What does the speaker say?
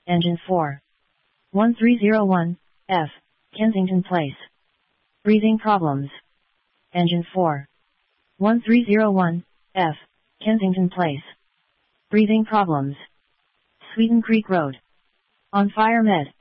Engine 4. 1301, F, Kensington Place. Breathing problems. Engine 4. 1301, F, Kensington Place. Breathing problems. Sweeten Creek Road. On Fire Med.